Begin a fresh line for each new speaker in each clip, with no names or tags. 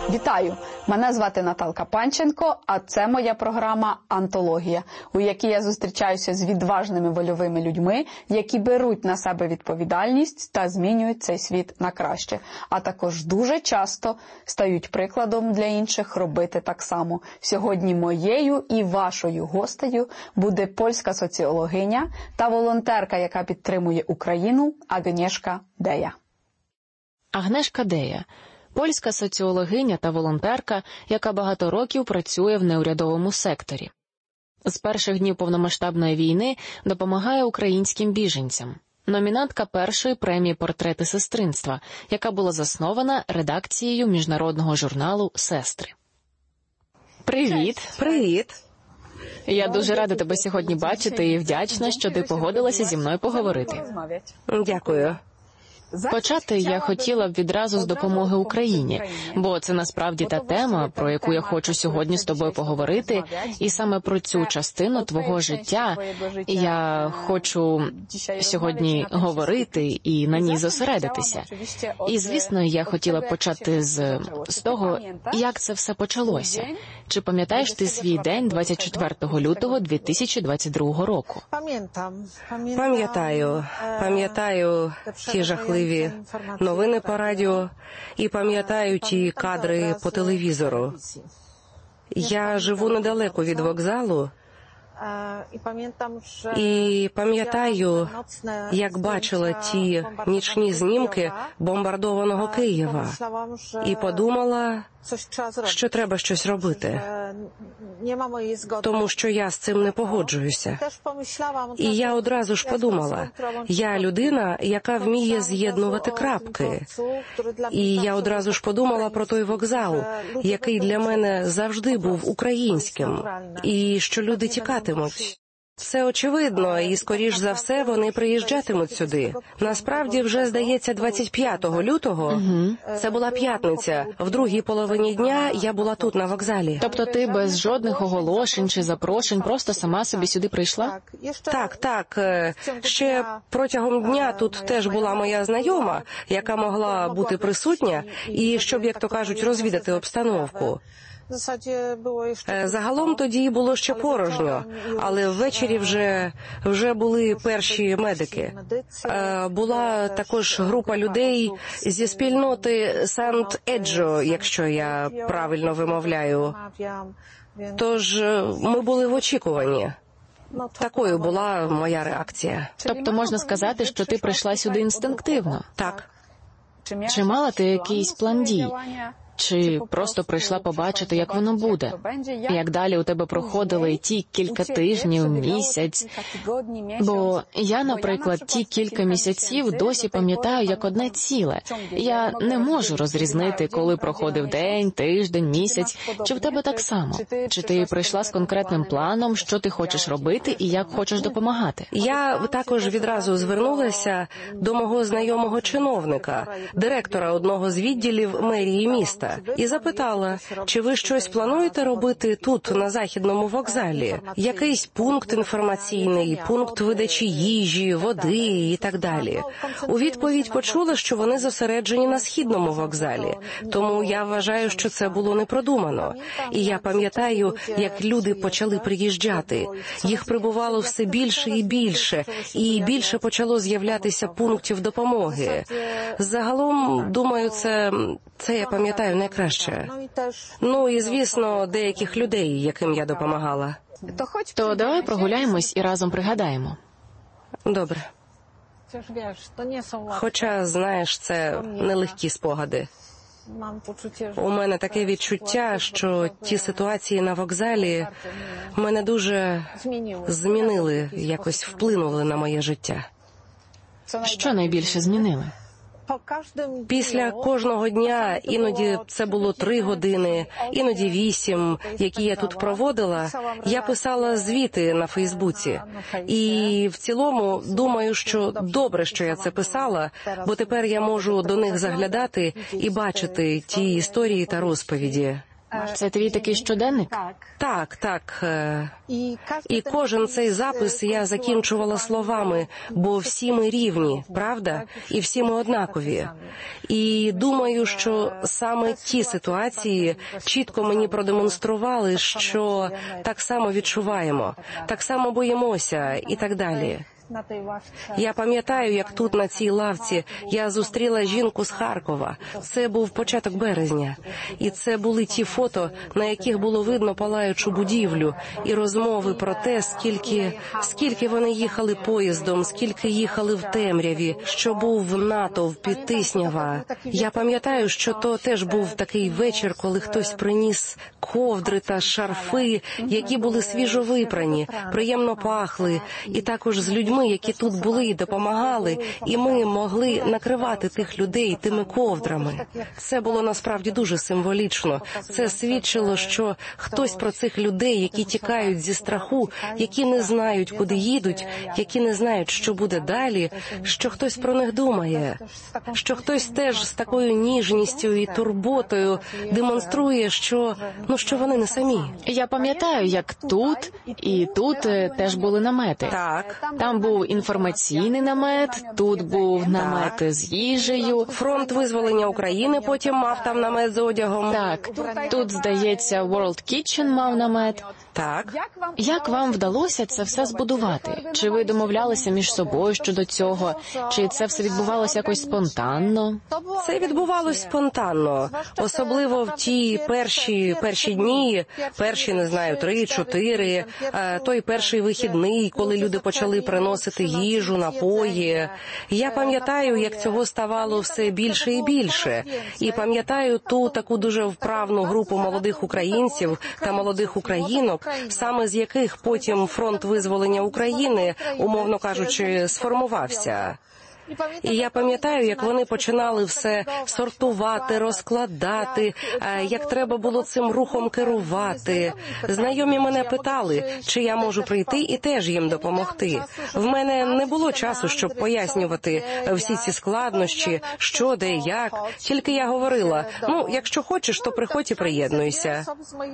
Вітаю! Мене звати Наталка Панченко, а це моя програма «Антологія», у якій я зустрічаюся з відважними вольовими людьми, які беруть на себе відповідальність та змінюють цей світ на краще, а також дуже часто стають прикладом для інших робити так само. Сьогодні моєю і вашою гостею буде польська соціологиня та волонтерка, яка підтримує Україну, Агнєшка Дея.
Агнєшка Дея – польська соціологиня та волонтерка, яка багато років працює в неурядовому секторі. З перших днів повномасштабної війни допомагає українським біженцям. Номінантка першої премії «Портрети сестринства», яка була заснована редакцією міжнародного журналу «Сестри». Привіт!
Привіт!
Я дуже рада тебе сьогодні бачити і вдячна, що ти погодилася зі мною поговорити.
Дякую.
Почати я хотіла б відразу з допомоги Україні, бо це насправді та тема, про яку я хочу сьогодні з тобою поговорити, і саме про цю частину твого життя я хочу сьогодні говорити і на ній зосередитися. І, звісно, я хотіла б почати з того, як це все почалося. Чи пам'ятаєш ти свій день 24 лютого 2022 року?
Пам'ятаю ті жахливі новини по радіо і пам'ятаю ті кадри по телевізору. Я живу недалеко від вокзалу і пам'ятаю, як бачила ті нічні знімки бомбардованого Києва і подумала, що треба щось робити, тому що я з цим не погоджуюся. І я одразу ж подумала, я людина, яка вміє з'єднувати крапки. І я одразу ж подумала про той вокзал, який для мене завжди був українським, і що люди тікатимуть. Це очевидно, і, скоріш за все, вони приїжджатимуть сюди. Насправді, вже, здається, 25 лютого, це була п'ятниця, в другій половині дня я була тут, на вокзалі.
Тобто ти без жодних оголошень чи запрошень просто сама собі сюди прийшла?
Так. Ще протягом дня тут теж була моя знайома, яка могла бути присутня, і щоб, як то кажуть, розвідати обстановку. Загалом тоді було ще порожньо, але ввечері вже були перші медики. Була також група людей зі спільноти Сант-Еджо, якщо я правильно вимовляю. Тож ми були в очікуванні. Такою була моя реакція.
Тобто можна сказати, що ти прийшла сюди інстинктивно?
Так.
Чи мала ти якийсь план дій? Чи просто прийшла побачити, як воно буде? Як далі у тебе проходили ті кілька тижнів, місяць? Бо я, наприклад, ті кілька місяців досі пам'ятаю як одне ціле. Я не можу розрізнити, коли проходив день, тиждень, місяць. Чи в тебе так само? Чи ти прийшла з конкретним планом, що ти хочеш робити і як хочеш допомагати?
Я також відразу звернулася до мого знайомого чиновника, директора одного з відділів мерії міста, і запитала, чи ви щось плануєте робити тут, на Західному вокзалі? Якийсь пункт інформаційний, пункт видачі їжі, води і так далі. У відповідь почула, що вони зосереджені на Східному вокзалі, тому я вважаю, що це було не продумано. І я пам'ятаю, як люди почали приїжджати. Їх прибувало все більше і більше почало з'являтися пунктів допомоги. Загалом, думаю, це я пам'ятаю найкраще. Ну і, звісно, деяких людей, яким я допомагала.
То давай прогуляємось і разом пригадаємо.
Добре. Хоча, знаєш, це нелегкі спогади. У мене таке відчуття, що ті ситуації на вокзалі мене дуже змінили, якось вплинули на моє життя.
Що найбільше змінили?
Після кожного дня, іноді це було 3 години, іноді 8, які я тут проводила, я писала звіти на Фейсбуці. І в цілому думаю, що добре, що я це писала, бо тепер я можу до них заглядати і бачити ті історії та розповіді.
Це твій такий щоденник?
Так. І кожен цей запис я закінчувала словами, бо всі ми рівні, правда? І всі ми однакові. І думаю, що саме ті ситуації чітко мені продемонстрували, що так само відчуваємо, так само боїмося і так далі. Я пам'ятаю, як тут, на цій лавці, я зустріла жінку з Харкова. Це був початок березня. І це були ті фото, на яких було видно палаючу будівлю, і розмови про те, скільки вони їхали поїздом, скільки їхали в темряві, що був натовп і тиснява. Я пам'ятаю, що то теж був такий вечір, коли хтось приніс ковдри та шарфи, які були свіжо випрані, приємно пахли, і також з людьми, які тут були і допомагали, і ми могли накривати тих людей тими ковдрами. Це було насправді дуже символічно. Це свідчило, що хтось про цих людей, які тікають зі страху, які не знають, куди їдуть, які не знають, що буде далі, що хтось про них думає, що хтось теж з такою ніжністю і турботою демонструє, що вони не самі.
Я пам'ятаю, як тут і тут теж були намети.
Так.
Там був інформаційний намет, тут був намет з їжею.
Фронт визволення України потім мав там намет з одягом.
Так, тут, здається, World Kitchen мав намет.
Так.
Як вам вдалося це все збудувати? Чи ви домовлялися між собою щодо цього? Чи це все відбувалося якось спонтанно?
Це відбувалось спонтанно. Особливо в ті перші дні, не знаю, 3-4, той перший вихідний, коли люди почали приносити їжу, напої. Я пам'ятаю, як цього ставало все більше і більше. І пам'ятаю ту таку дуже вправну групу молодих українців та молодих українок, саме з яких потім фронт визволення України, умовно кажучи, сформувався. І я пам'ятаю, як вони починали все сортувати, розкладати, як треба було цим рухом керувати. Знайомі мене питали, чи я можу прийти і теж їм допомогти. В мене не було часу, щоб пояснювати всі ці складнощі, що, де, як. Тільки я говорила, якщо хочеш, то приходь і приєднуйся.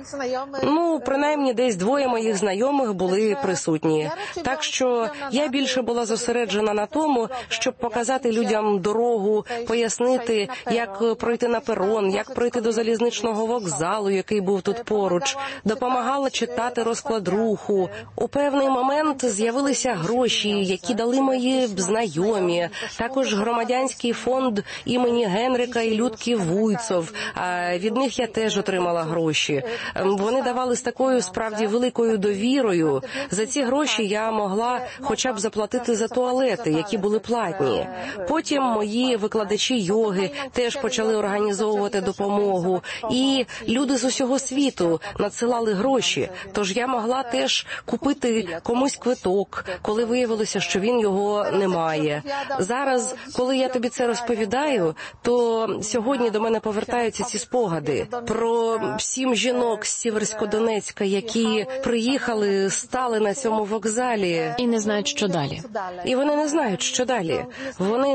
Принаймні десь 2 моїх знайомих були присутні. Так що я більше була зосереджена на тому, щоб показати людям дорогу, пояснити, як пройти на перон, як пройти до залізничного вокзалу, який був тут поруч, допомагала читати розклад руху. У певний момент з'явилися гроші, які дали мої знайомі, також громадянський фонд імені Генрика і Людки Вуйцов, від них я теж отримала гроші. Вони давали з такою справді великою довірою. За ці гроші я могла хоча б заплатити за туалети, які були платні. Потім мої викладачі йоги теж почали організовувати допомогу. І люди з усього світу надсилали гроші. Тож я могла теж купити комусь квиток, коли виявилося, що він його не має. Зараз, коли я тобі це розповідаю, то сьогодні до мене повертаються ці спогади про 7 жінок з Сіверськодонецька, які приїхали, стали на цьому вокзалі.
І не знають, що далі.
І вони не знають, що далі. Вони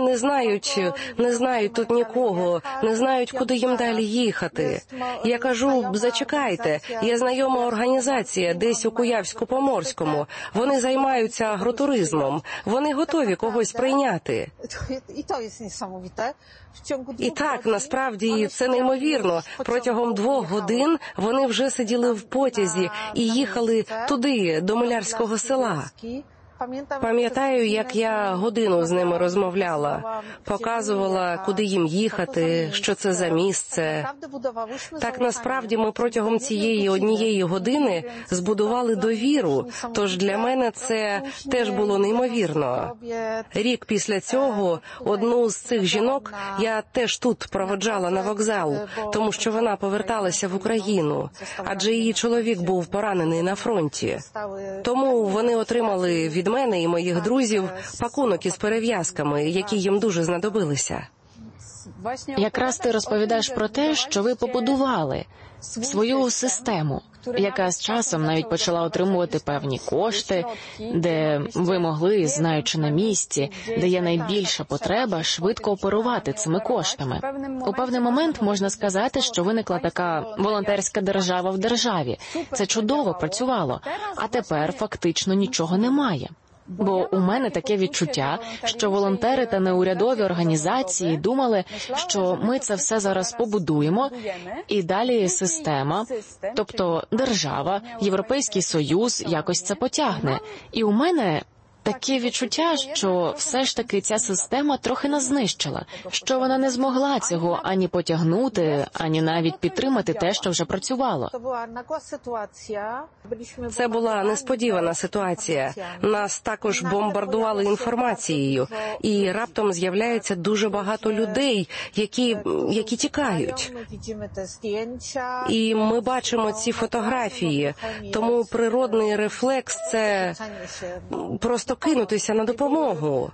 не знають тут нікого, не знають, куди їм далі їхати. Я кажу, зачекайте, є знайома організація десь у Куявську-Поморському. Вони займаються агротуризмом. Вони готові когось прийняти. І так, насправді, це неймовірно. Протягом 2 годин вони вже сиділи в потязі і їхали туди, до Милярського села. Пам'ятаю, як я годину з ними розмовляла, показувала, куди їм їхати, що це за місце. Так, насправді, ми протягом цієї 1 години збудували довіру, тож для мене це теж було неймовірно. Рік після цього одну з цих жінок я теж тут проводжала на вокзал, тому що вона поверталася в Україну, адже її чоловік був поранений на фронті. Тому вони отримали від мене і моїх друзів пакунок із перев'язками, які їм дуже знадобилися.
Якраз ти розповідаєш про те, що ви побудували свою систему, яка з часом навіть почала отримувати певні кошти, де ви могли, знаючи на місці, де є найбільша потреба, швидко оперувати цими коштами. У певний момент можна сказати, що виникла така волонтерська держава в державі. Це чудово працювало, а тепер фактично нічого немає. Бо у мене таке відчуття, що волонтери та неурядові організації думали, що ми це все зараз побудуємо, і далі система, тобто держава, Європейський Союз якось це потягне. І у мене таке відчуття, що все ж таки ця система трохи нас знищила, що вона не змогла цього ані потягнути, ані навіть підтримати те, що вже працювало.
Це була несподівана ситуація. Нас також бомбардували інформацією, і раптом з'являється дуже багато людей, які тікають. І ми бачимо ці фотографії, тому природний рефлекс – це просто кинутися на допомогу.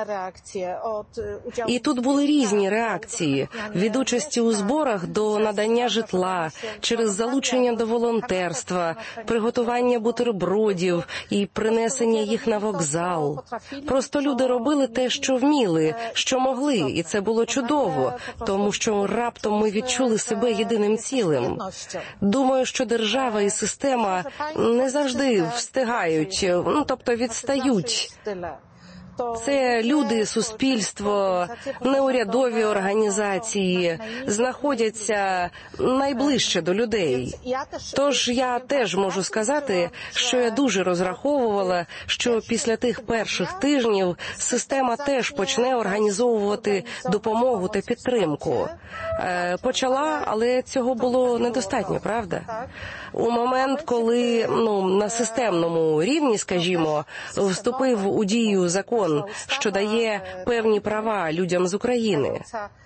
І тут були різні реакції, від участі у зборах до надання житла, через залучення до волонтерства, приготування бутербродів і принесення їх на вокзал. Просто люди робили те, що вміли, що могли, і це було чудово, тому що раптом ми відчули себе єдиним цілим. Думаю, що держава і система не завжди встигають, тобто відстають. Це люди, суспільство, неурядові організації знаходяться найближче до людей. Тож я теж можу сказати, що я дуже розраховувала, що після тих перших тижнів система теж почне організовувати допомогу та підтримку. Почала, але цього було недостатньо, правда? У момент, коли на системному рівні, скажімо, вступив у дію закон, що дає певні права людям з України,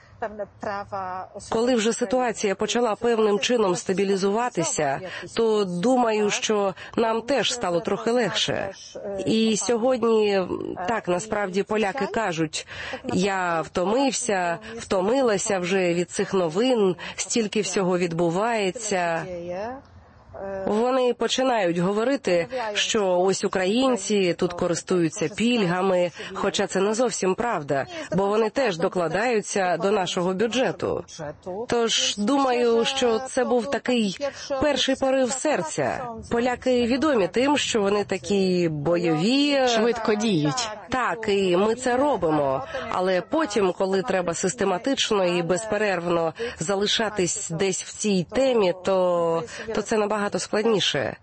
коли вже ситуація почала певним чином стабілізуватися, то думаю, що нам теж стало трохи легше. І сьогодні, так, насправді поляки кажуть, я втомилася вже від цих новин, стільки всього відбувається. Вони починають говорити, що ось українці тут користуються пільгами, хоча це не зовсім правда, бо вони теж докладаються до нашого бюджету. Тож, думаю, що це був такий перший порив серця. Поляки відомі тим, що вони такі бойові,
швидко діють.
Так, і ми це робимо. Але потім, коли треба систематично і безперервно залишатись десь в цій темі, то це набагато складніше.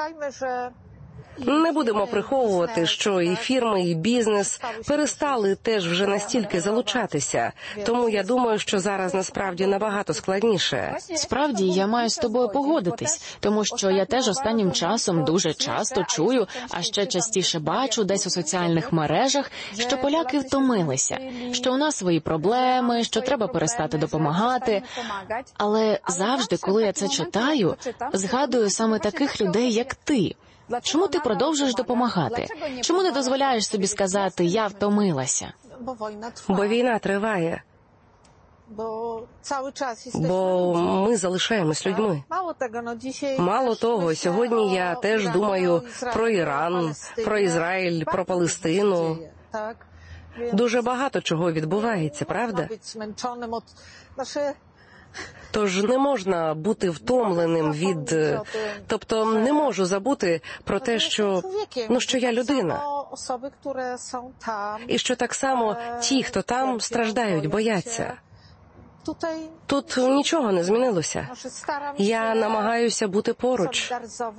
Не будемо приховувати, що і фірми, і бізнес перестали теж вже настільки залучатися. Тому я думаю, що зараз насправді набагато складніше.
Справді, я маю з тобою погодитись, тому що я теж останнім часом дуже часто чую, а ще частіше бачу десь у соціальних мережах, що поляки втомилися, що у нас свої проблеми, що треба перестати допомагати. Але завжди, коли я це читаю, згадую саме таких людей, як ти. Чому ти продовжуєш допомагати? Чому не дозволяєш собі сказати «я втомилася»?
Бо війна триває. Бо ми залишаємось людьми. Мало того, сьогодні я теж думаю про Іран, про Ізраїль, про Палестину. Дуже багато чого відбувається, правда? Тож не можна бути втомленим від... Тобто не можу забути про те, що я людина. І що так само ті, хто там, страждають, бояться. Тут нічого не змінилося. Я намагаюся бути поруч,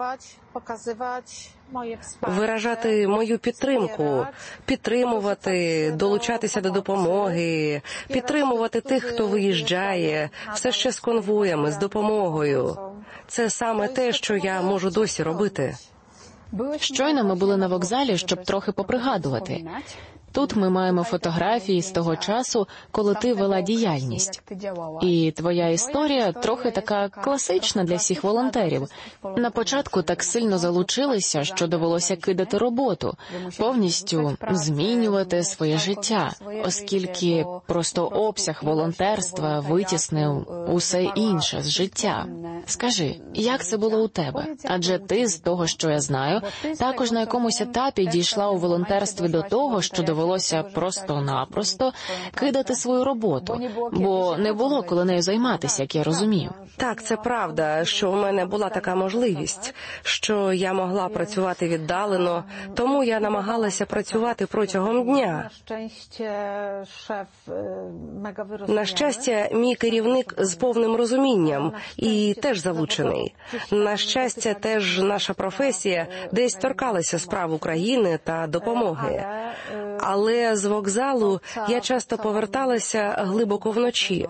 виражати мою підтримку, підтримувати, долучатися до допомоги, підтримувати тих, хто виїжджає, все ще з конвоями, з допомогою. Це саме те, що я можу досі робити.
Щойно ми були на вокзалі, щоб трохи попригадувати. Тут ми маємо фотографії з того часу, коли ти вела діяльність. І твоя історія трохи така класична для всіх волонтерів. На початку так сильно залучилися, що довелося кидати роботу, повністю змінювати своє життя, оскільки просто обсяг волонтерства витіснив усе інше з життя. Скажи, як це було у тебе? Адже ти, з того, що я знаю, також на якомусь етапі дійшла у волонтерстві до того, що довелося просто-напросто кидати свою роботу, бо не було коли нею займатися, як я розумію.
Так, це правда, що у мене була така можливість, що я могла працювати віддалено, тому я намагалася працювати протягом дня. На щастя, мій керівник з повним розумінням і теж залучений. На щастя, теж наша професія десь торкалася справ України та допомоги. Але з вокзалу я часто поверталася глибоко вночі.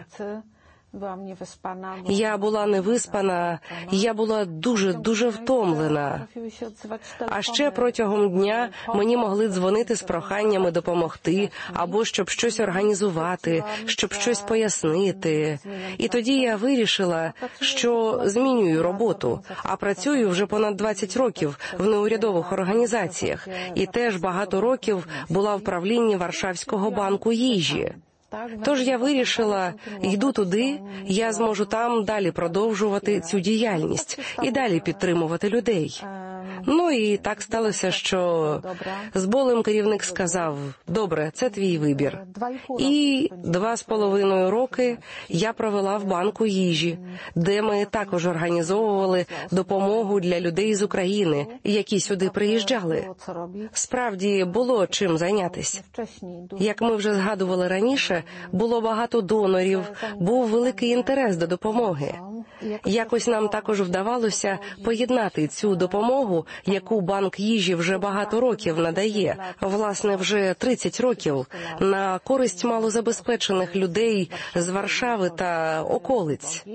Я була невиспана, я була дуже втомлена. А ще протягом дня мені могли дзвонити з проханнями допомогти, або щоб щось організувати, щоб щось пояснити. І тоді я вирішила, що змінюю роботу, а працюю вже понад 20 років в неурядових організаціях. І теж багато років була в правлінні Варшавського банку їжі. Тож я вирішила, йду туди, я зможу там далі продовжувати цю діяльність і далі підтримувати людей. Ну і так сталося, що з болем керівник сказав: «Добре, це твій вибір». І 2,5 роки я провела в банку їжі, де ми також організовували допомогу для людей з України, які сюди приїжджали. Справді було чим зайнятися. Як ми вже згадували раніше, було багато донорів, був великий інтерес до допомоги. Якось нам також вдавалося поєднати цю допомогу, яку банк їжі вже багато років надає, власне, вже 30 років, на користь малозабезпечених людей з Варшави та околиць.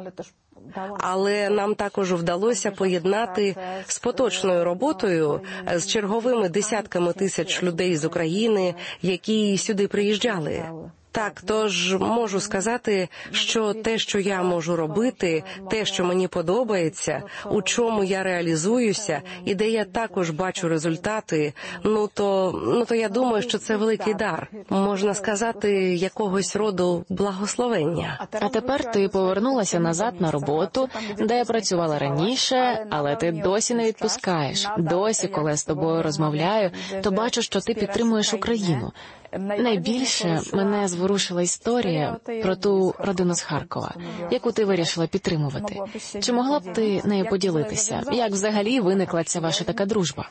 Але нам також вдалося поєднати з поточною роботою, з черговими десятками тисяч людей з України, які сюди приїжджали. Так, тож можу сказати, що те, що я можу робити, те, що мені подобається, у чому я реалізуюся і де я також бачу результати, то я думаю, що це великий дар. Можна сказати, якогось роду благословення.
А тепер ти повернулася назад на роботу, де я працювала раніше, але ти досі не відпускаєш. Досі, коли я з тобою розмовляю, то бачу, що ти підтримуєш Україну. Найбільше мене зворушила історія про ту родину з Харкова, яку ти вирішила підтримувати. Чи могла б ти нею поділитися? Як взагалі виникла ця ваша така дружба?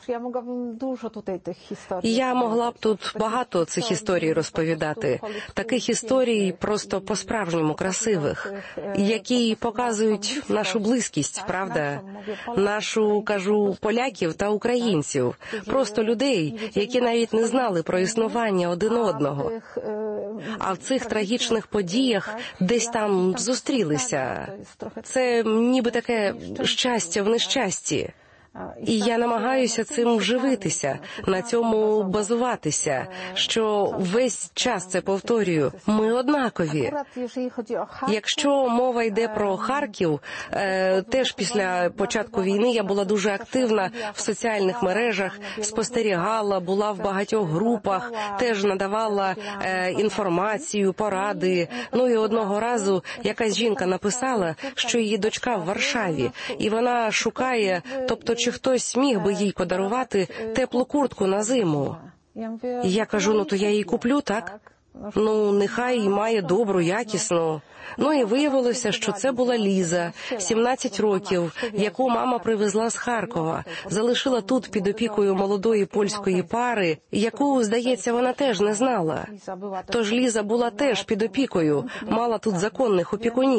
Я могла б тут багато цих історій розповідати. Таких історій просто по-справжньому красивих, які показують нашу близькість, правда? Нашу, кажу, поляків та українців. Просто людей, які навіть не знали про існування один одного. А в цих трагічних подіях десь там зустрілися. Це ніби таке щастя в нещасті. І я намагаюся цим вживитися, на цьому базуватися, що весь час це повторюю. Ми однакові. Якщо мова йде про Харків, теж після початку війни я була дуже активна в соціальних мережах, спостерігала, була в багатьох групах, теж надавала інформацію, поради. І одного разу якась жінка написала, що її дочка в Варшаві, і вона шукає, тобто чи хтось міг би їй подарувати теплу куртку на зиму. Я кажу, то я їй куплю, так? Нехай і має добру, якісну. І виявилося, що це була Ліза, 17 років, яку мама привезла з Харкова, залишила тут під опікою молодої польської пари, яку, здається, вона теж не знала. Тож Ліза була теж під опікою, мала тут законних опікунів.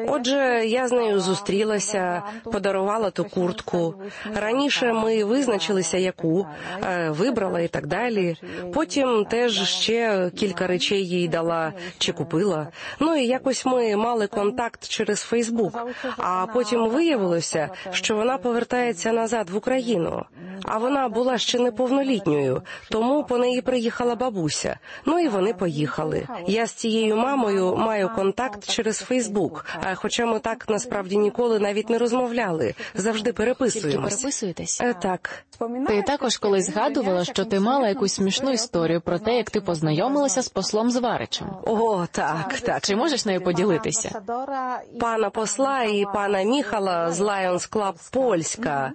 Отже, я з нею зустрілася, подарувала ту куртку. Раніше ми визначилися, яку, вибрала і так далі. Потім теж ще кілька речей їй дала чи купила. Ну і якось ми мали контакт через Фейсбук. А потім виявилося, що вона повертається назад в Україну. А вона була ще неповнолітньою, тому по неї приїхала бабуся. Ну і вони поїхали. Я з цією мамою маю контакт через Фейсбук, хоча ми так насправді ніколи навіть не розмовляли. Завжди переписуємось.
Тільки переписуєтесь?
Так.
Ти також колись згадувала, що ти мала якусь смішну історію про те, як ти познайомилася з послом Зваричем.
О, так.
Чи можеш нею поділитися?
Пана посла і пана Міхала з Lions Club Польська.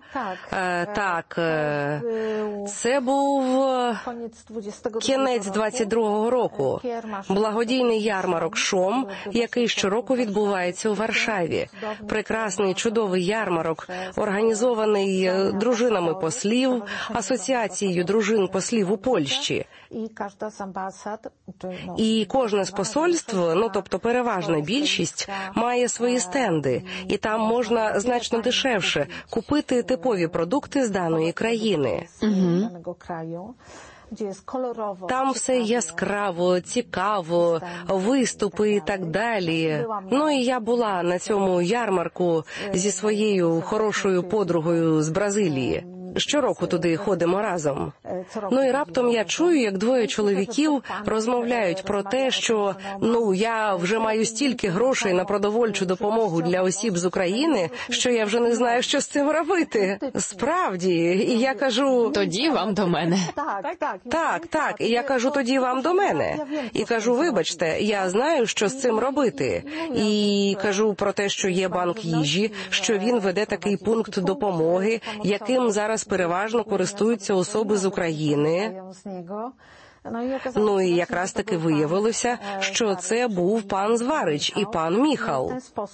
Це був кінець 22-го року. Благодійний ярмарок «Шом», який щороку відбувається у Варшаві. Прекрасний, чудовий ярмарок, організований дружинами послів, асоціацією дружин послів у Польщі. І кожне з посольств, тобто переважна більшість, має свої стенди. І там можна значно дешевше купити типові продукти з даної країни. Там все яскраво, цікаво, виступи і так далі. Ну і я була на цьому ярмарку зі своєю хорошою подругою з Бразилії. Щороку туди ходимо разом. Ну і раптом я чую, як двоє чоловіків розмовляють про те, що, я вже маю стільки грошей на продовольчу допомогу для осіб з України, що я вже не знаю, що з цим робити. Справді. І я кажу...
Тоді вам до мене.
Так. І я кажу, тоді вам до мене. І кажу, вибачте, я знаю, що з цим робити. І кажу про те, що є банк їжі, що він веде такий пункт допомоги, яким зараз переважно користуються особи з України. Ну і якраз таки виявилося, що це був пан Зварич і пан Міхал.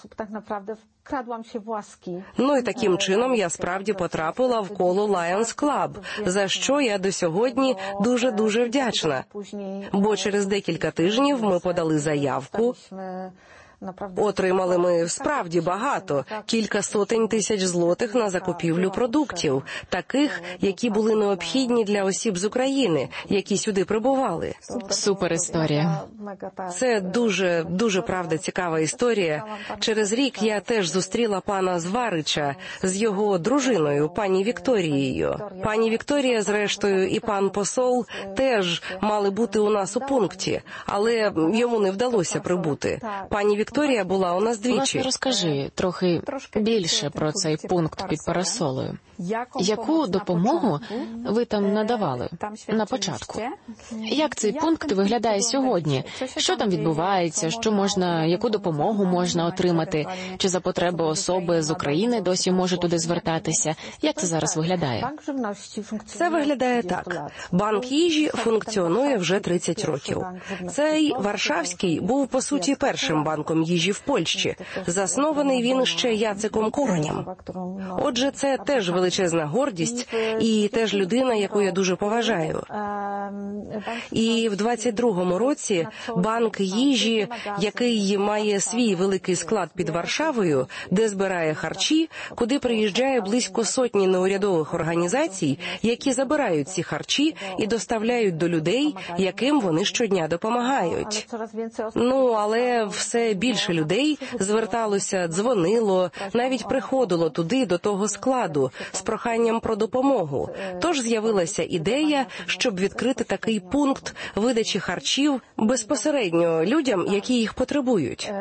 Ну і таким чином я справді потрапила в коло Lions Club, за що я до сьогодні дуже-дуже вдячна. Бо через декілька тижнів ми подали заявку. Отримали ми справді багато, кілька сотень тисяч злотих на закупівлю продуктів, таких, які були необхідні для осіб з України, які сюди прибували.
Супер історія.
Це дуже, правда, цікава історія. Через рік я теж зустріла пана Зварича з його дружиною, пані Вікторією. Пані Вікторія, зрештою, і пан посол теж мали бути у нас у пункті, але йому не вдалося прибути. Пані Вікторія була у нас двічі.
Власне, розкажи трохи більше про цей пункт під парасолею. Яку допомогу ви там надавали на початку? Як цей пункт виглядає сьогодні? Що там відбувається? Яку допомогу можна отримати? Чи за потреби особи з України досі можуть туди звертатися? Як це зараз виглядає?
Це виглядає так. Банк їжі функціонує вже 30 років. Цей Варшавський був, по суті, першим банком їжі в Польщі. Заснований він ще Яцеком Короням. Отже, це теж величезна гордість і теж людина, яку я дуже поважаю. І в 22-му році банк їжі, який має свій великий склад під Варшавою, де збирає харчі, куди приїжджає близько сотні неурядових організацій, які забирають ці харчі і доставляють до людей, яким вони щодня допомагають. Але все більше людей зверталося, дзвонило, навіть приходило туди, до того складу, з проханням про допомогу. Тож з'явилася ідея, щоб відкрити такий пункт видачі харчів безпосередньо людям, які їх потребують.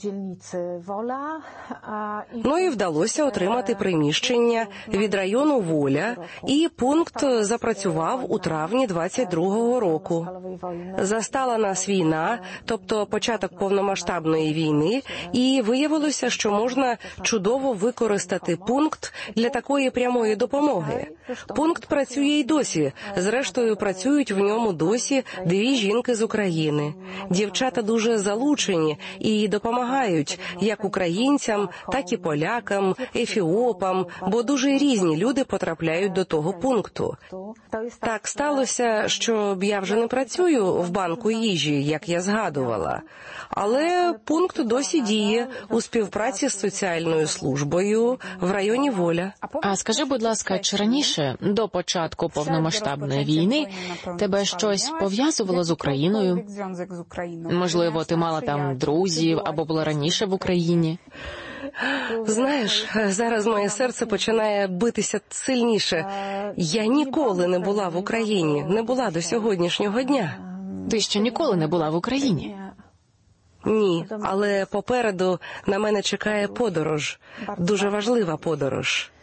І вдалося отримати приміщення від району Воля, і пункт запрацював у травні 22-го року. Застала нас війна, тобто початок повномасштабної війни, і виявилося, що можна чудово використати пункт для такої прямої допомоги. Пункт працює й досі. Зрештою, працюють в ньому досі дві жінки з України. Дівчата дуже залучені і допомагають як українцям, так і полякам, ефіопам, бо дуже різні люди потрапляють до того пункту. Так сталося, що я вже не працюю в банку їжі, як я згадувала. Але пункт пункт досі діє у співпраці з соціальною службою в районі Воля.
А скажи, будь ласка, чи раніше, до початку повномасштабної війни, тебе щось пов'язувало з Україною? Можливо, ти мала там друзів або була раніше в Україні?
Знаєш, зараз моє серце починає битися сильніше. Я ніколи не була в Україні, не була до сьогоднішнього дня.
Ти ще ніколи не була в Україні?
Ні, але попереду на мене чекає подорож, дуже важлива подорож.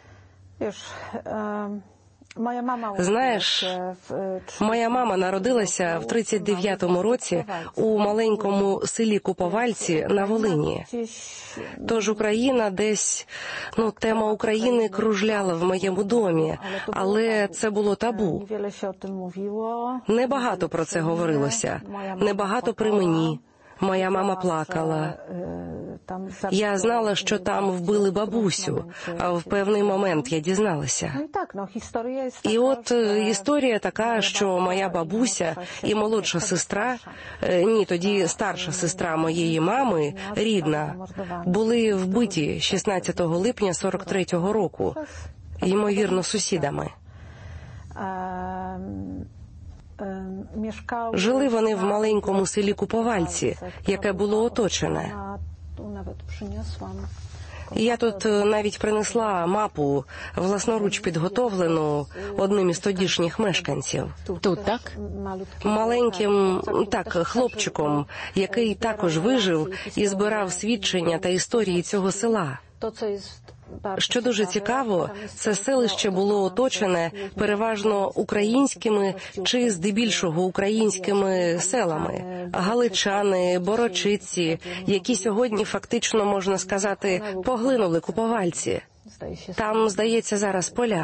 Знаєш, моя мама народилася в 39-му році у маленькому селі Куповальці на Волині. Тож Україна десь, тема України кружляла в моєму домі, але це було табу. Небагато про це говорилося, небагато при мені. Моя мама плакала. Я знала, що там вбили бабусю, а в певний момент я дізналася. І от історія така, що моя бабуся і молодша сестра, тоді старша сестра моєї мами, рідна, були вбиті 16 липня 43-го року, ймовірно, сусідами. Жили вони в маленькому селі Куповальці, яке було оточене. Я тут навіть принесла мапу, власноруч підготовлену одним із тодішніх мешканців.
Тут, так?
Маленьким, хлопчиком, який також вижив і збирав свідчення та історії цього села. Що дуже цікаво, це селище було оточене переважно українськими чи здебільшого українськими селами. Галичани, борочиці, які сьогодні фактично, можна сказати, поглинули Куповальці. Там, здається, зараз поля.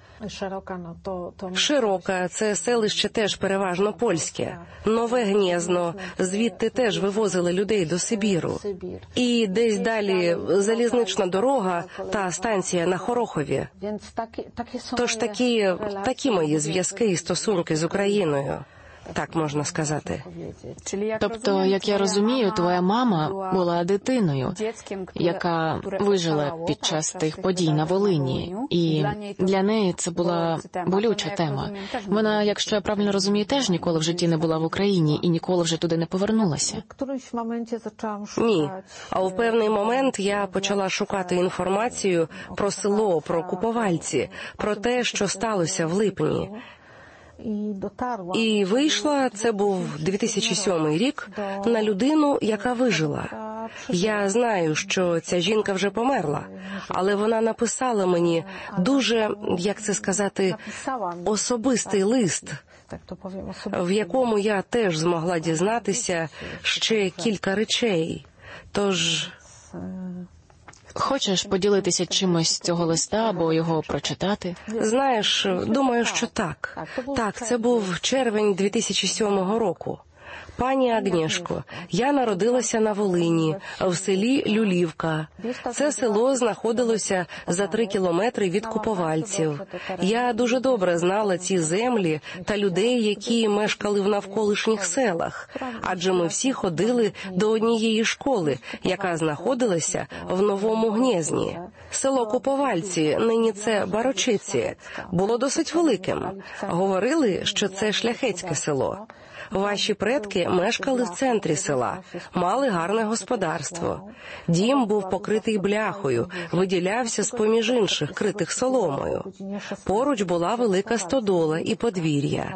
Широка – це селище теж переважно польське. Нове Гнєзно, звідти теж вивозили людей до Сибіру. І десь далі залізнична дорога та станція на Хорохові. Тож такі мої зв'язки і стосунки з Україною. Так можна сказати.
Тобто, як я розумію, твоя мама була дитиною, яка вижила під час тих подій на Волині. І для неї це була болюча тема. Вона, якщо я правильно розумію, теж ніколи в житті не була в Україні і ніколи вже туди не повернулася.
Ні. А в певний момент я почала шукати інформацію про село, про Куповальці, про те, що сталося в липні. І вийшла, це був 2007 рік, на людину, яка вижила. Я знаю, що ця жінка вже померла, але вона написала мені дуже, як це сказати, особистий лист, в якому я теж змогла дізнатися ще кілька речей. Тож...
Хочеш поділитися чимось з цього листа або його прочитати?
Знаєш, думаю, що так. Так, це був червень 2007 року. Пані Агнєшко, я народилася на Волині, в селі Люлівка. Це село знаходилося за 3 кілометри від Куповальців. Я дуже добре знала ці землі та людей, які мешкали в навколишніх селах, адже ми всі ходили до однієї школи, яка знаходилася в Новому Гнєзні. Село Куповальці, нині це Борочиці, було досить великим. Говорили, що це шляхетське село. Ваші предки мешкали в центрі села, мали гарне господарство. Дім був покритий бляхою, виділявся з-поміж інших, критих соломою. Поруч була велика стодола і подвір'я.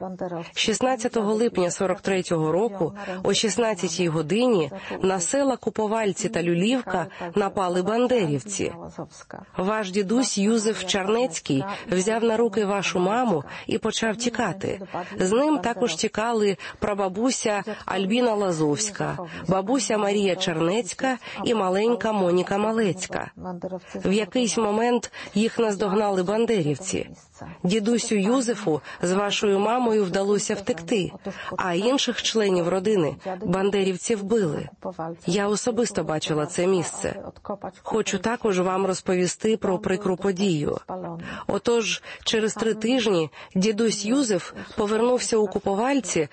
16 липня 43-го року о 16-й годині на села Куповальці та Люлівка напали бандерівці. Ваш дідусь Юзеф Чарнецький взяв на руки вашу маму і почав тікати. З ним також тікали прабабуся Альбіна Лазовська, бабуся Марія Чернецька і маленька Моніка Малецька. В якийсь момент їх наздогнали бандерівці. Дідусю Юзефу з вашою мамою вдалося втекти, а інших членів родини бандерівці вбили. Я особисто бачила це місце. Хочу також вам розповісти про прикру подію. Отож, через 3 тижні дідусь Юзеф повернувся у Куповальці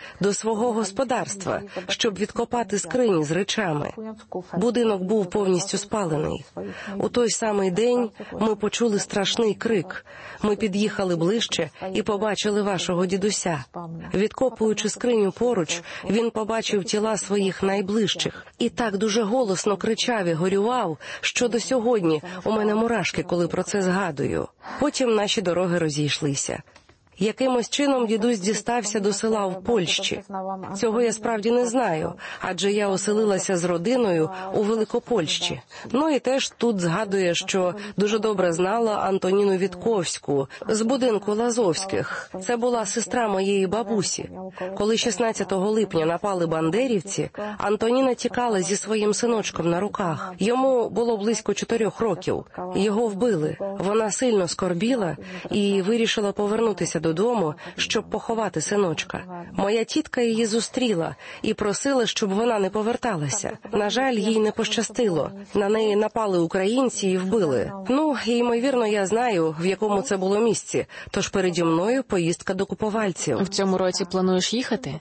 до свого господарства, щоб відкопати скрині з речами. Будинок був повністю спалений. У той самий день ми почули страшний крик. Ми під'їхали ближче і побачили вашого дідуся. Відкопуючи скриню поруч, він побачив тіла своїх найближчих. І так дуже голосно кричав і горював, що до сьогодні у мене мурашки, коли про це згадую. Потім наші дороги розійшлися. Якимось чином дідусь дістався до села в Польщі. Цього я справді не знаю, адже я оселилася з родиною у Великопольщі. Ну і теж тут згадує, що дуже добре знала Антоніну Вітковську з будинку Лазовських. Це була сестра моєї бабусі. Коли 16 липня напали бандерівці, Антоніна тікала зі своїм синочком на руках. Йому було близько 4 років. Його вбили. Вона сильно скорбіла і вирішила повернутися додому, щоб поховати синочка. Моя тітка її зустріла і просила, щоб вона не поверталася. На жаль, їй не пощастило. На неї напали українці і вбили. Ну, і, ймовірно, я знаю, в якому це було місці. Тож переді мною поїздка до купувальців.
В цьому році плануєш їхати?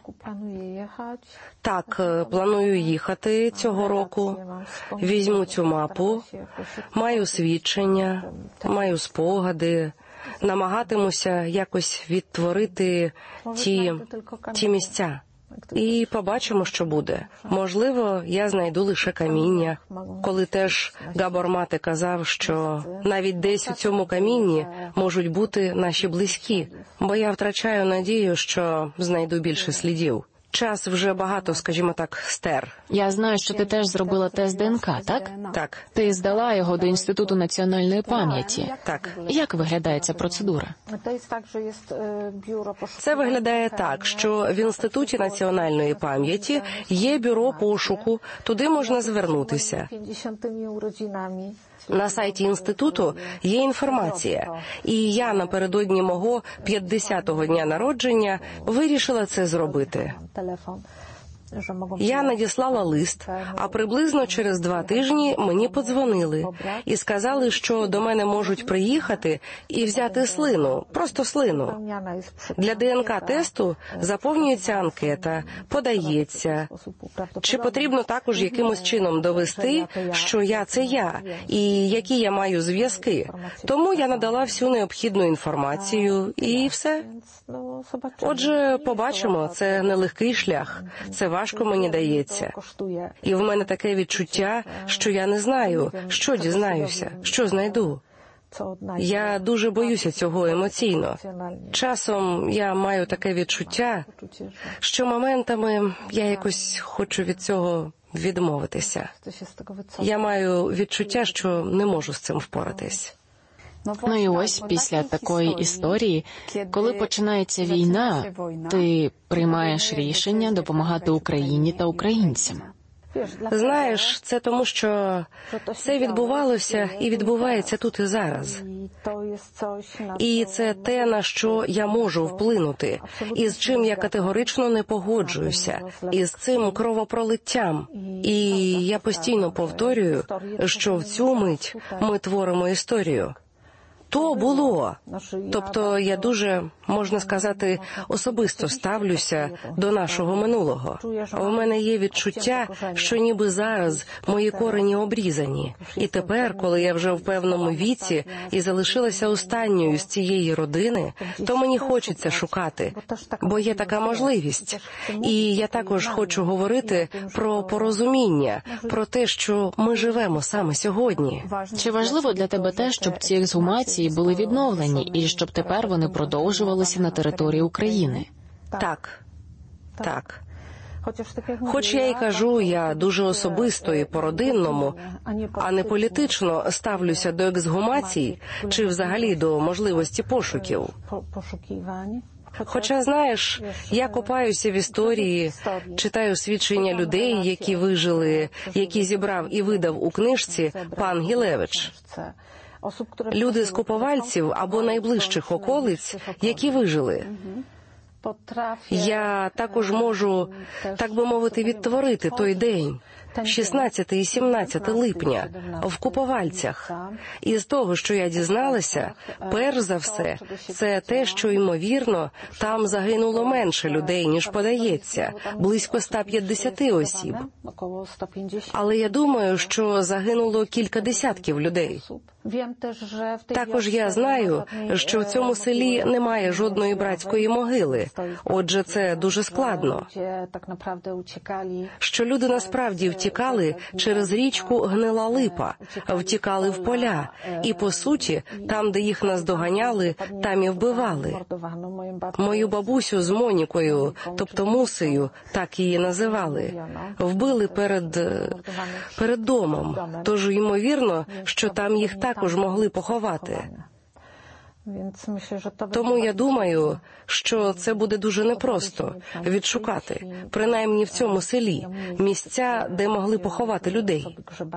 Так, планую їхати цього року. Візьму цю мапу, маю свідчення, маю спогади. Намагатимуся якось відтворити ті місця. І побачимо, що буде. Можливо, я знайду лише каміння. Коли теж Габор Мате казав, що навіть десь у цьому камінні можуть бути наші близькі, бо я втрачаю надію, що знайду більше слідів. Час вже багато, скажімо так, стер.
Я знаю, що ти теж зробила тест ДНК, так?
Так.
Ти здала його до Інституту національної пам'яті.
Так.
Як виглядає ця процедура?
Це виглядає так, що в Інституті національної пам'яті є бюро пошуку, туди можна звернутися. На сайті інституту є інформація, і я напередодні мого 50-го дня народження вирішила це зробити. Я надіслала лист, а приблизно через 2 тижні мені подзвонили і сказали, що до мене можуть приїхати і взяти слину, просто слину. Для ДНК-тесту заповнюється анкета, подається. Чи потрібно також якимось чином довести, що я – це я, і які я маю зв'язки. Тому я надала всю необхідну інформацію, і все. Отже, побачимо, це нелегкий шлях, це важко мені дається. І в мене таке відчуття, що я не знаю, що дізнаюся, що знайду. Я дуже боюся цього емоційно. Часом я маю таке відчуття, що моментами я якось хочу від цього відмовитися. Я маю відчуття, що не можу з цим впоратись.
Ну і ось після такої історії, коли починається війна, ти приймаєш рішення допомагати Україні та українцям.
Знаєш, це тому, що це відбувалося і відбувається тут і зараз. І це те, на що я можу вплинути, і з чим я категорично не погоджуюся, і з цим кровопролиттям. І я постійно повторюю, що в цю мить ми творимо історію. То було. Тобто я дуже, можна сказати, особисто ставлюся до нашого минулого. У мене є відчуття, що ніби зараз мої корені обрізані. І тепер, коли я вже в певному віці і залишилася останньою з цієї родини, то мені хочеться шукати, бо є така можливість. І я також хочу говорити про порозуміння, про те, що ми живемо саме сьогодні.
Чи важливо для тебе те, щоб ці ексгумації були відновлені і щоб тепер вони продовжувалися на території України?
Так. Хоч я й кажу, я дуже особисто і по-родинному, а не політично ставлюся до ексгумацій чи взагалі до можливості пошуків. Хоча, знаєш, я копаюся в історії, читаю свідчення людей, які вижили, які зібрав і видав у книжці пан Гілевич. Люди з Куповальців або найближчих околиць, які вижили. Я також можу, так би мовити, відтворити той день. 16 і 17 липня, в Куповальцях. І з того, що я дізналася, перш за все, це те, що, ймовірно, там загинуло менше людей, ніж подається, близько 150 осіб. Але я думаю, що загинуло кілька десятків людей. Також я знаю, що в цьому селі немає жодної братської могили. Отже, це дуже складно. Що люди насправді втікали через річку Гнила Липа, втікали в поля. І, по суті, там, де їх наздоганяли, там і вбивали. Мою бабусю з Монікою, тобто Мусею, так її називали, вбили перед домом. Тож, ймовірно, що там їх також могли поховати. Тому я думаю, що це буде дуже непросто відшукати, принаймні в цьому селі, місця, де могли поховати людей.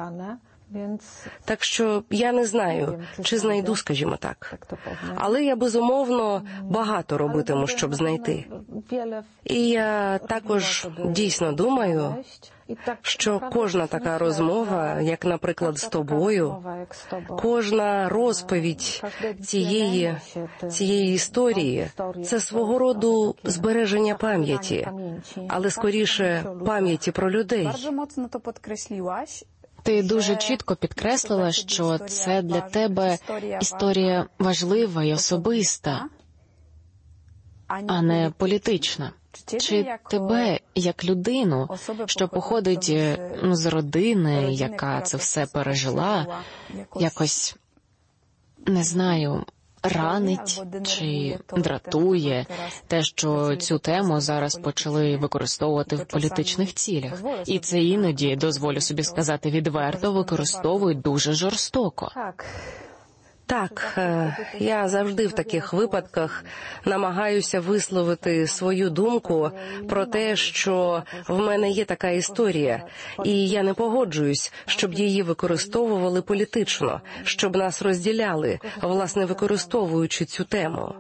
Так що я не знаю, чи знайду, скажімо так. Але я, безумовно, багато робитиму, щоб знайти. І я також дійсно думаю, що кожна така розмова, як, наприклад, з тобою, кожна розповідь цієї історії – це свого роду збереження пам'яті, але скоріше пам'яті про людей.
Ти дуже чітко підкреслила, що це для тебе історія важлива і особиста, а не політична. Чи тебе, як людину, що походить з родини, яка це все пережила, якось, не знаю, ранить чи дратує те, що цю тему зараз почали використовувати в політичних цілях. І це іноді, дозволю собі сказати відверто, використовують дуже жорстоко.
Так, я завжди в таких випадках намагаюся висловити свою думку про те, що в мене є така історія, і я не погоджуюсь, щоб її використовували політично, щоб нас розділяли, власне, використовуючи цю тему.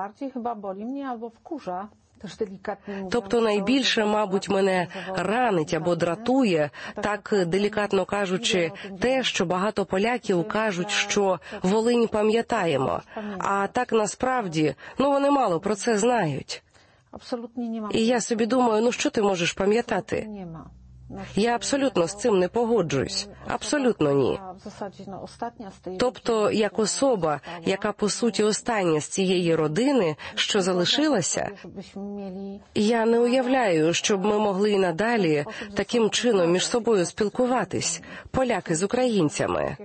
Тобто найбільше, мабуть, мене ранить або дратує, так делікатно кажучи, те, що багато поляків кажуть, що Волинь пам'ятаємо, а так насправді, вони мало про це знають. І я собі думаю, що ти можеш пам'ятати? Я абсолютно з цим не погоджуюсь. Абсолютно ні. Тобто, як особа, яка, по суті, остання з цієї родини, що залишилася, я не уявляю, щоб ми могли і надалі таким чином між собою спілкуватись, поляки з українцями.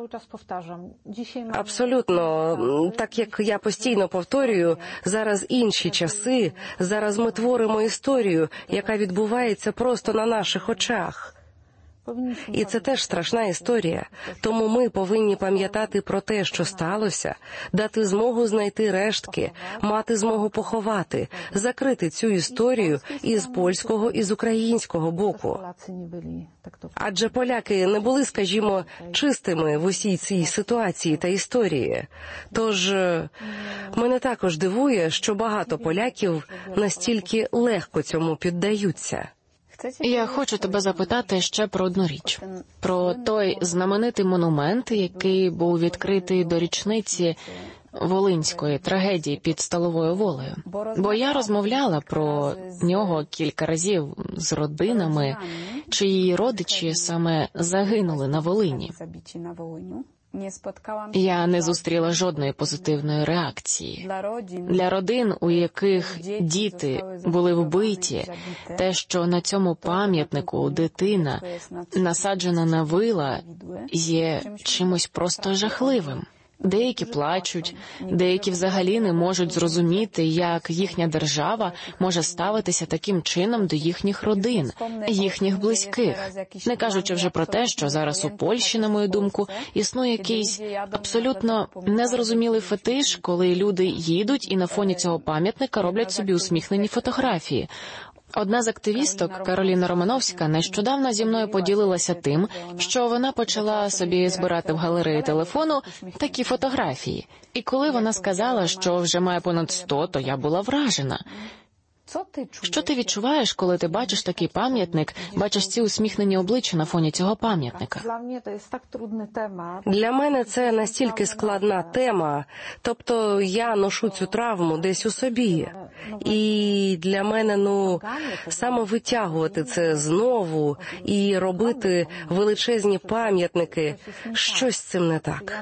Абсолютно. Так, як я постійно повторюю, зараз інші часи, зараз ми творимо історію, яка відбувається просто на наших очах. І це теж страшна історія. Тому ми повинні пам'ятати про те, що сталося, дати змогу знайти рештки, мати змогу поховати, закрити цю історію із польського, і з українського боку. Адже поляки не були, скажімо, чистими в усій цій ситуації та історії. Тож мене також дивує, що багато поляків настільки легко цьому піддаються.
Я хочу тебе запитати ще про одну річ. Про той знаменитий монумент, який був відкритий до річниці волинської трагедії під Сталовою Волею. Бо я розмовляла про нього кілька разів з родинами, чиї родичі саме загинули на Волині. Я не зустріла жодної позитивної реакції. Для родин, у яких діти були вбиті, те, що на цьому пам'ятнику дитина насаджена на вила, є чимось просто жахливим. Деякі плачуть, деякі взагалі не можуть зрозуміти, як їхня держава може ставитися таким чином до їхніх родин, їхніх близьких. Не кажучи вже про те, що зараз у Польщі, на мою думку, існує якийсь абсолютно незрозумілий фетиш, коли люди їдуть і на фоні цього пам'ятника роблять собі усміхнені фотографії. Одна з активісток, Кароліна Романовська, нещодавно зі мною поділилася тим, що вона почала собі збирати в галереї телефону такі фотографії. І коли вона сказала, що вже має понад 100, то я була вражена. Що ти відчуваєш, коли ти бачиш такий пам'ятник, бачиш ці усміхнені обличчя на фоні цього пам'ятника?
Для мене це настільки складна тема, тобто я ношу цю травму десь у собі. І для мене, саме витягувати це знову і робити величезні пам'ятники, щось з цим не так.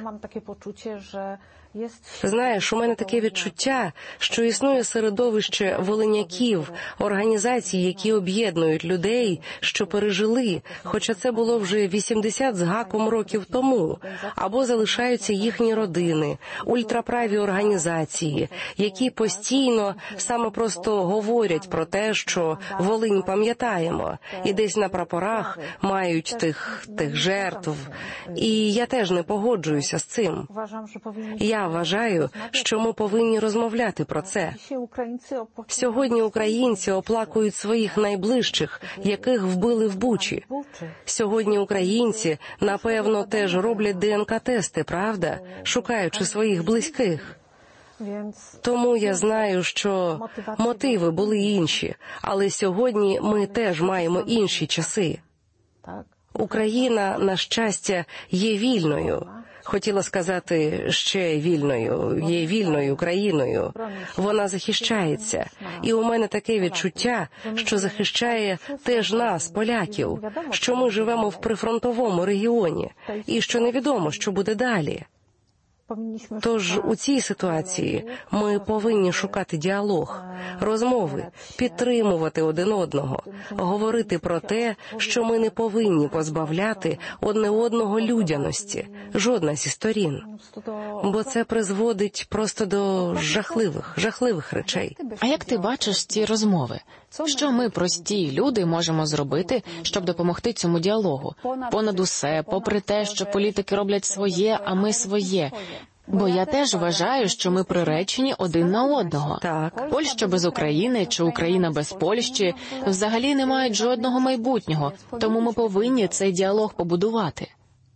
Знаєш, у мене таке відчуття, що існує середовище волиняків, організацій, які об'єднують людей, що пережили, хоча це було вже 80 з гаком років тому, або залишаються їхні родини, ультраправі організації, які постійно саме просто говорять про те, що Волинь пам'ятаємо, і десь на прапорах мають тих жертв. І я теж не погоджуюся з цим. Я вважаю, що ми повинні розмовляти про це. Сьогодні українці оплакують своїх найближчих, яких вбили в Бучі. Сьогодні українці, напевно, теж роблять ДНК-тести, правда? Шукаючи своїх близьких. Тому я знаю, що мотиви були інші, але сьогодні ми теж маємо інші часи. Україна, на щастя, є вільною. Хотіла сказати, ще вільною, є вільною країною. Вона захищається. І у мене таке відчуття, що захищає теж нас, поляків, що ми живемо в прифронтовому регіоні, і що невідомо, що буде далі. Тож у цій ситуації ми повинні шукати діалог, розмови, підтримувати один одного, говорити про те, що ми не повинні позбавляти одне одного людяності, жодна зі сторін. Бо це призводить просто до жахливих речей.
А як ти бачиш ці розмови? Що ми, прості люди, можемо зробити, щоб допомогти цьому діалогу? Понад усе, попри те, що політики роблять своє, а ми своє. Бо я теж вважаю, що ми приречені один на одного.
Так.
Польща без України чи Україна без Польщі взагалі не мають жодного майбутнього, тому ми повинні цей діалог побудувати.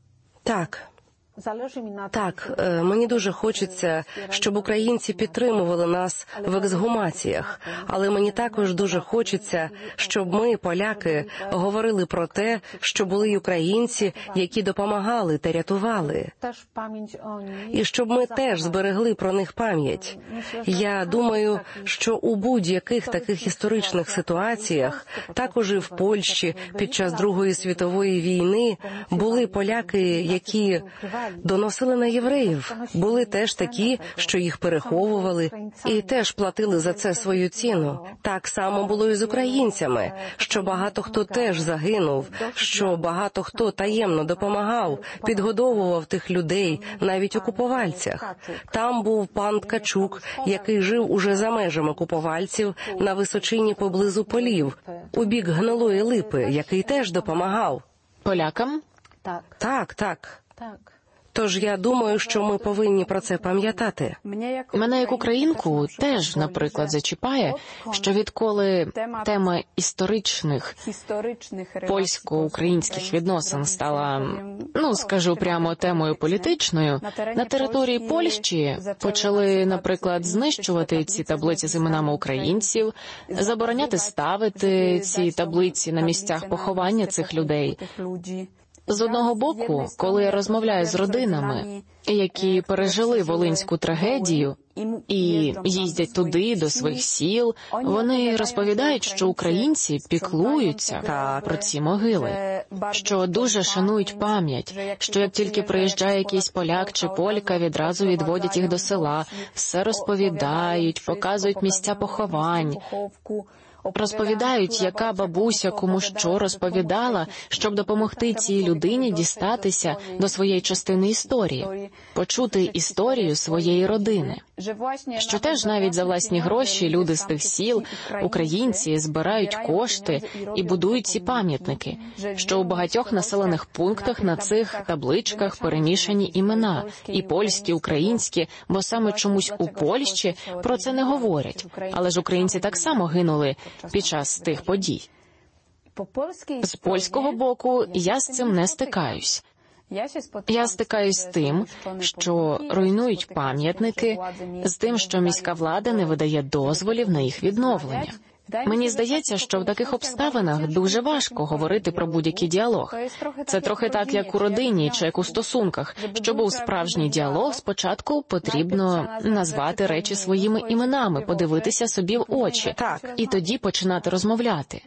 Так, мені дуже хочеться, щоб українці підтримували нас в ексгумаціях, але мені також дуже хочеться, щоб ми, поляки, говорили про те, що були й українці, які допомагали та рятували. І щоб ми теж зберегли про них пам'ять. Я думаю, що у будь-яких таких історичних ситуаціях, також і в Польщі під час Другої світової війни, були поляки, які доносили на євреїв. Були теж такі, що їх переховували і теж платили за це свою ціну. Так само було і з українцями, що багато хто теж загинув, що багато хто таємно допомагав, підгодовував тих людей, навіть у Куповальцях. Там був пан Ткачук, який жив уже за межами Куповальців на височині поблизу полів, у бік Гнилої Липи, який теж допомагав.
Полякам?
Так. Тож я думаю, що ми повинні про це пам'ятати.
Мене як українку теж, наприклад, зачіпає, що відколи тема історичних польсько-українських відносин стала, скажу прямо, темою політичною, на території Польщі почали, наприклад, знищувати ці таблиці з іменами українців, забороняти ставити ці таблиці на місцях поховання цих людей. З одного боку, коли я розмовляю з родинами, які пережили волинську трагедію і їздять туди, до своїх сіл, вони розповідають, що українці піклуються про ці могили, що дуже шанують пам'ять, що як тільки приїжджає якийсь поляк чи полька, відразу відводять їх до села, все розповідають, показують місця поховань. Розповідають, яка бабуся кому що розповідала, щоб допомогти цій людині дістатися до своєї частини історії, почути історію своєї родини. Що теж навіть за власні гроші люди з тих сіл, українці, збирають кошти і будують ці пам'ятники, що у багатьох населених пунктах на цих табличках перемішані імена, і польські, українські, бо саме чомусь у Польщі про це не говорять. Але ж українці так само гинули під час тих подій. З польського боку я з цим не стикаюсь. Я стикаюсь з тим, що руйнують пам'ятники, з тим, що міська влада не видає дозволів на їх відновлення. Мені здається, що в таких обставинах дуже важко говорити про будь-який діалог. Це трохи так, як у родині чи як у стосунках. Щоб був справжній діалог, спочатку потрібно назвати речі своїми іменами, подивитися собі в очі, і тоді починати розмовляти.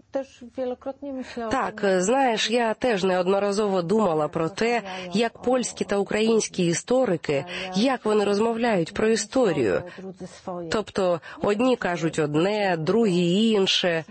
Так, знаєш, я теж неодноразово думала про те, як польські та українські історики, як вони розмовляють про історію. Тобто, одні кажуть одне, другі інше.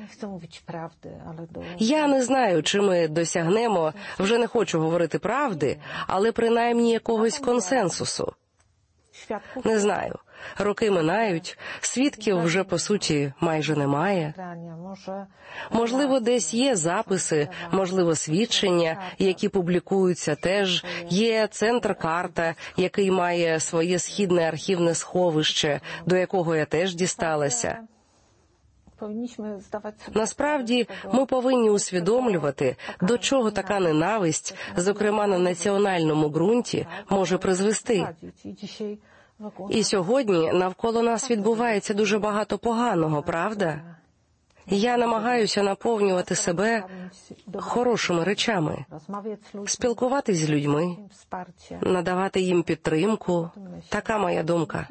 Я не знаю, чи ми досягнемо, вже не хочу говорити правди, але принаймні якогось консенсусу. Не знаю. Роки минають, свідків вже, по суті, майже немає. Можливо, десь є записи, можливо, свідчення, які публікуються теж. Є центр «Карта», який має своє східне архівне сховище, до якого я теж дісталася. Насправді, ми повинні усвідомлювати, до чого така ненависть, зокрема на національному ґрунті, може призвести. І сьогодні навколо нас відбувається дуже багато поганого, правда? Я намагаюся наповнювати себе хорошими речами, спілкуватись з людьми, надавати їм підтримку. Така моя думка.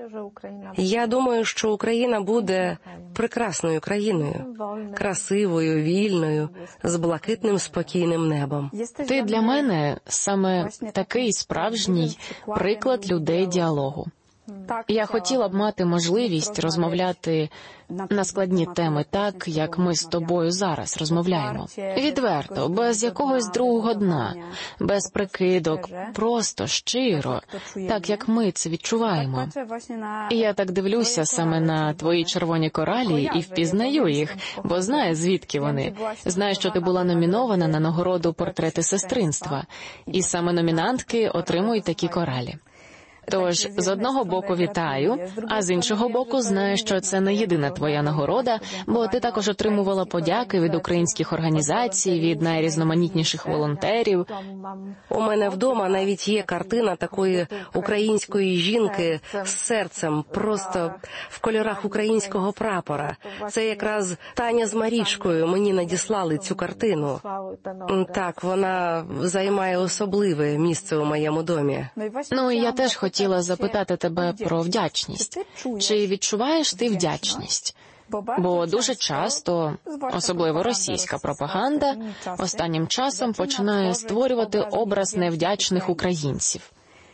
Я думаю, що Україна буде прекрасною країною, красивою, вільною, з блакитним спокійним небом.
Ти для мене саме такий справжній приклад людей діалогу. Я хотіла б мати можливість розмовляти на складні теми так, як ми з тобою зараз розмовляємо. Відверто, без якогось другого дна, без прикидок, просто, щиро, так, як ми це відчуваємо. І я так дивлюся саме на твої червоні коралі і впізнаю їх, бо знаю, звідки вони. Знаю, що ти була номінована на нагороду «Портрети сестринства», і саме номінантки отримують такі коралі. Тож, з одного боку вітаю, а з іншого боку знаю, що це не єдина твоя нагорода, бо ти також отримувала подяки від українських організацій, від найрізноманітніших волонтерів.
У мене вдома навіть є картина такої української жінки з серцем, просто в кольорах українського прапора. Це якраз Таня з Марічкою мені надіслали цю картину. Так, вона займає особливе місце у моєму домі.
Ну, і я теж хотіла запитати тебе про вдячність. Чи відчуваєш ти вдячність? Бо дуже часто, особливо російська пропаганда, останнім часом починає створювати образ невдячних українців.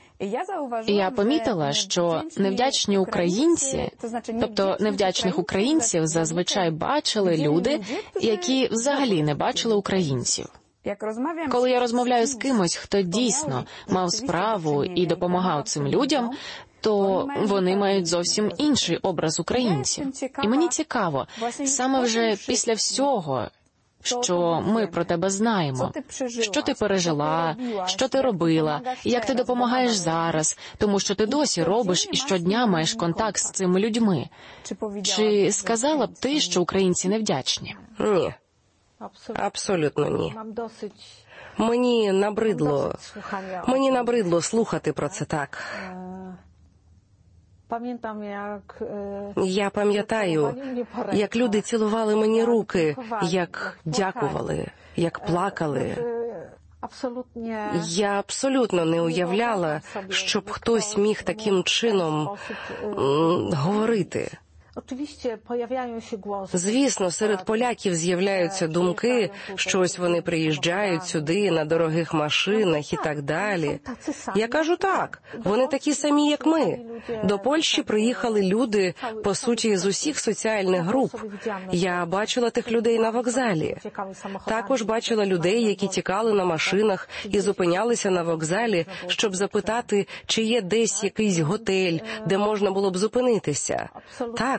І я помітила, що невдячні українці, тобто невдячних українців зазвичай бачили люди, які взагалі не бачили українців. Коли я розмовляю з кимось, хто дійсно мав справу і допомагав цим людям, то вони мають зовсім інший образ українців. І мені цікаво, саме вже після всього, що ми про тебе знаємо, що ти пережила, що ти робила, як ти допомагаєш зараз, тому що ти досі робиш і щодня маєш контакт з цими людьми. Чи сказала б ти, що українці невдячні?
Ні. Абсолютно ні. Мені набридло слухати про це так. Я пам'ятаю, як люди цілували мені руки, як дякували, як плакали. Я абсолютно не уявляла, щоб хтось міг таким чином говорити. Звісно, серед поляків з'являються думки, що ось вони приїжджають сюди на дорогих машинах і так далі. Я кажу так, вони такі самі, як ми. До Польщі приїхали люди, по суті, з усіх соціальних груп. Я бачила тих людей на вокзалі. Також бачила людей, які тікали на машинах і зупинялися на вокзалі, щоб запитати, чи є десь якийсь готель, де можна було б зупинитися. Так.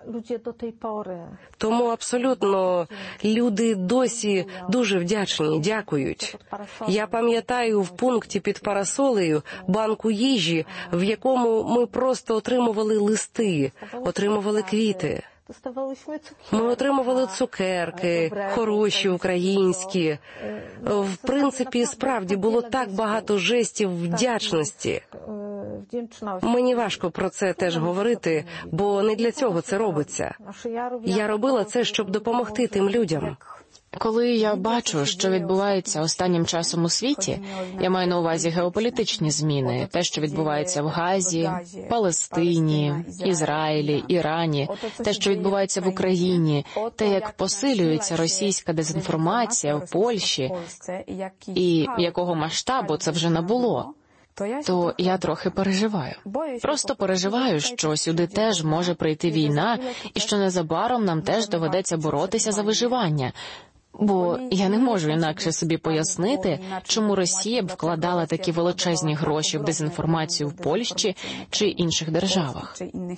Тому абсолютно люди досі дуже вдячні, дякують. Я пам'ятаю в пункті під Парасолею банку їжі, в якому ми просто отримували листи, отримували квіти. Ми отримували цукерки, хороші, українські. В принципі, справді було так багато жестів вдячності. Мені важко про це теж говорити, бо не для цього це робиться. Я робила це, щоб допомогти тим людям.
Коли я бачу, що відбувається останнім часом у світі, я маю на увазі геополітичні зміни, те, що відбувається в Газі, Палестині, Ізраїлі, Ірані, те, що відбувається в Україні, те, як посилюється російська дезінформація в Польщі, і якого масштабу це вже набуло, то я трохи переживаю. Просто переживаю, що сюди теж може прийти війна, і що незабаром нам теж доведеться боротися за виживання. Бо я не можу інакше собі пояснити, чому Росія б вкладала такі величезні гроші в дезінформацію в Польщі чи інших державах.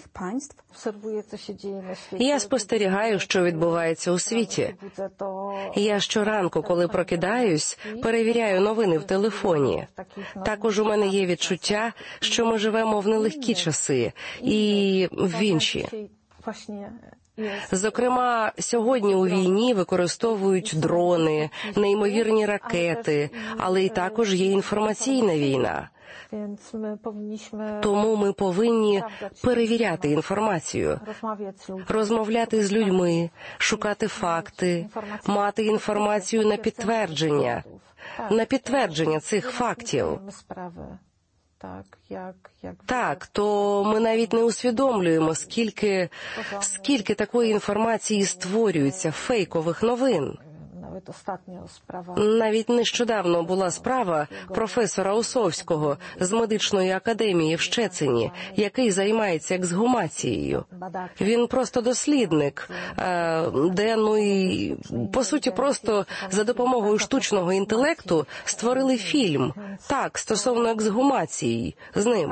Я спостерігаю, що відбувається у світі. Я щоранку, коли прокидаюсь, перевіряю новини в телефоні. Також у мене є відчуття, що ми живемо в нелегкі часи і в інші. Зокрема, сьогодні у війні використовують дрони, неймовірні ракети, але й також є інформаційна війна. Тому ми повинні перевіряти інформацію, розмовляти з людьми, шукати факти, мати інформацію на підтвердження цих фактів. Так, то ми навіть не усвідомлюємо, скільки такої інформації створюється, фейкових новин. Навіть нещодавно була справа професора Осовського з медичної академії в Щецині, який займається ексгумацією. Він просто дослідник, по суті, просто за допомогою штучного інтелекту створили фільм, так, стосовно ексгумації з ним.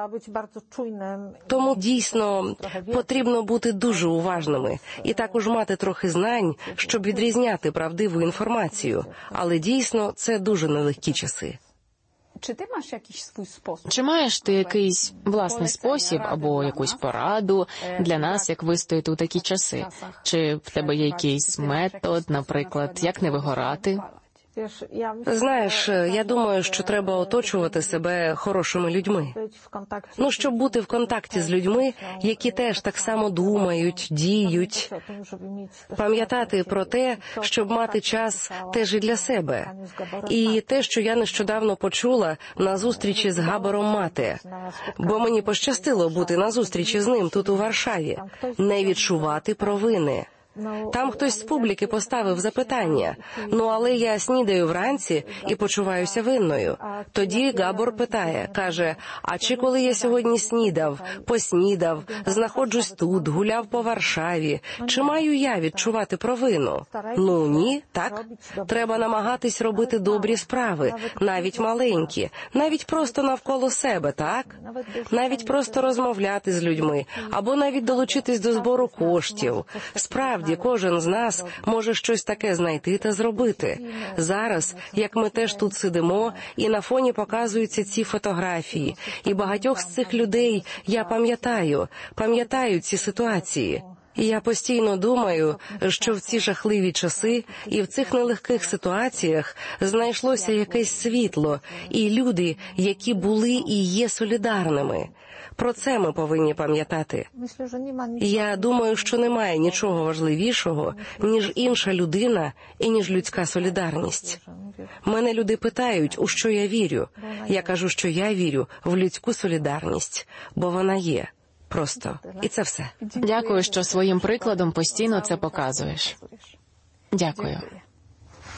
Тому дійсно потрібно бути дуже уважними і також мати трохи знань, щоб відрізняти правдиву інформацію, але дійсно це дуже нелегкі часи.
Чи маєш ти якийсь власний спосіб або якусь пораду для нас, як вистояти у такі часи? Чи в тебе є якийсь метод, наприклад, як не вигорати?
Знаєш, я думаю, що треба оточувати себе хорошими людьми. Щоб бути в контакті з людьми, які теж так само думають, діють. Пам'ятати про те, щоб мати час теж і для себе. І те, що я нещодавно почула на зустрічі з Габором Мате. Бо мені пощастило бути на зустрічі з ним тут у Варшаві. Не відчувати провини. Там хтось з публіки поставив запитання, але я снідаю вранці і почуваюся винною. Тоді Габор питає, каже, а чи коли я сьогодні снідав, поснідав, знаходжусь тут, гуляв по Варшаві, чи маю я відчувати провину? Ні, так. Треба намагатись робити добрі справи, навіть маленькі, навіть просто навколо себе, так? Навіть просто розмовляти з людьми, або навіть долучитись до збору коштів. Справді, кожен з нас може щось таке знайти та зробити. Зараз, як ми теж тут сидимо, і на фоні показуються ці фотографії, і багатьох з цих людей я пам'ятаю ці ситуації. І я постійно думаю, що в ці жахливі часи і в цих нелегких ситуаціях знайшлося якесь світло, і люди, які були і є солідарними. Про це ми повинні пам'ятати. Я думаю, що немає нічого важливішого, ніж інша людина і ніж людська солідарність. Мене люди питають, у що я вірю. Я кажу, що я вірю в людську солідарність, бо вона є. Просто. І це все.
Дякую, що своїм прикладом постійно це показуєш. Дякую.